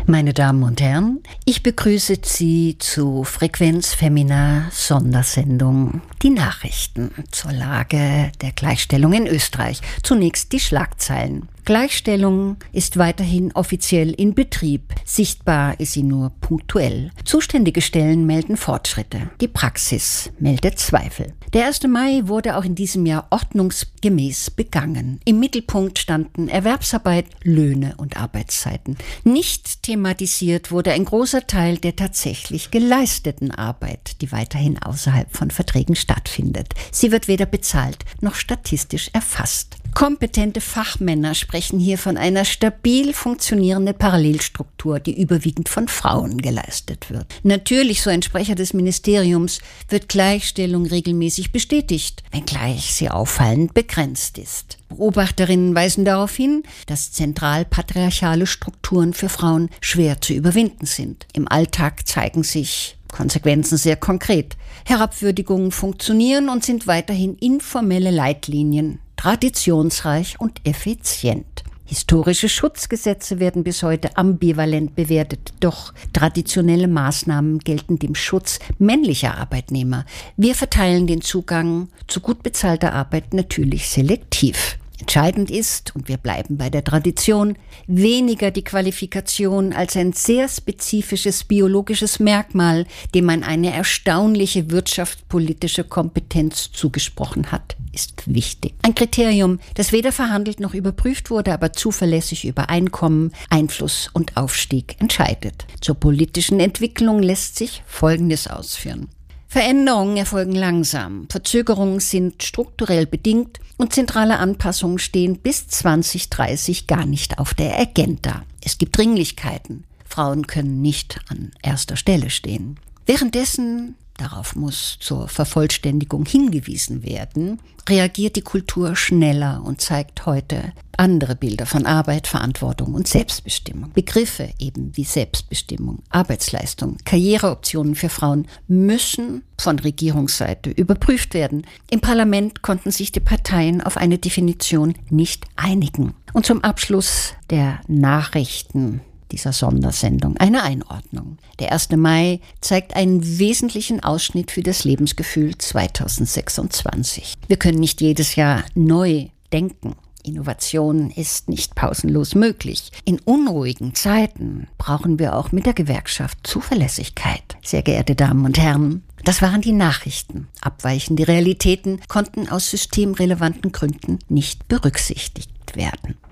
Meine Damen und Herren, ich begrüße Sie zu Frequenz Femina Sondersendung Die Nachrichten zur Lage der Gleichstellung in Österreich. Zunächst die Schlagzeilen. Gleichstellung ist weiterhin offiziell in Betrieb. Sichtbar ist sie nur punktuell. Zuständige Stellen melden Fortschritte. Die Praxis meldet Zweifel. Der 1. Mai wurde auch in diesem Jahr ordnungsgemäß begangen. Im Mittelpunkt standen Erwerbsarbeit, Löhne und Arbeitszeiten. Nicht thematisiert wurde ein großer Teil der tatsächlich geleisteten Arbeit, die weiterhin außerhalb von Verträgen stattfindet. Sie wird weder bezahlt noch statistisch erfasst. Kompetente Fachmänner sprechen hier von einer stabil funktionierenden Parallelstruktur, die überwiegend von Frauen geleistet wird. Natürlich, so ein Sprecher des Ministeriums, wird Gleichstellung regelmäßig bestätigt, wenngleich sie auffallend begrenzt ist. Beobachterinnen weisen darauf hin, dass zentral patriarchale Strukturen für Frauen schwer zu überwinden sind. Im Alltag zeigen sich Konsequenzen sehr konkret. Herabwürdigungen funktionieren und sind weiterhin informelle Leitlinien, traditionsreich und effizient. Historische Schutzgesetze werden bis heute ambivalent bewertet, doch traditionelle Maßnahmen gelten dem Schutz männlicher Arbeitnehmer. Wir verteilen den Zugang zu gut bezahlter Arbeit natürlich selektiv. Entscheidend ist, und wir bleiben bei der Tradition, weniger die Qualifikation als ein sehr spezifisches biologisches Merkmal, dem man eine erstaunliche wirtschaftspolitische Kompetenz zugesprochen hat, ist wichtig. Ein Kriterium, das weder verhandelt noch überprüft wurde, aber zuverlässig über Einkommen, Einfluss und Aufstieg entscheidet. Zur politischen Entwicklung lässt sich Folgendes ausführen. Veränderungen erfolgen langsam, Verzögerungen sind strukturell bedingt und zentrale Anpassungen stehen bis 2030 gar nicht auf der Agenda. Es gibt Dringlichkeiten. Frauen können nicht an erster Stelle stehen. Währenddessen, darauf muss zur Vervollständigung hingewiesen werden, reagiert die Kultur schneller und zeigt heute andere Bilder von Arbeit, Verantwortung und Selbstbestimmung. Begriffe eben wie Selbstbestimmung, Arbeitsleistung, Karriereoptionen für Frauen müssen von Regierungsseite überprüft werden. Im Parlament konnten sich die Parteien auf eine Definition nicht einigen. Und zum Abschluss der Nachrichten dieser Sondersendung eine Einordnung. Der 1. Mai zeigt einen wesentlichen Ausschnitt für das Lebensgefühl 2026. Wir können nicht jedes Jahr neu denken. Innovation ist nicht pausenlos möglich. In unruhigen Zeiten brauchen wir auch mit der Gewerkschaft Zuverlässigkeit. Sehr geehrte Damen und Herren, das waren die Nachrichten. Abweichende Realitäten konnten aus systemrelevanten Gründen nicht berücksichtigt werden.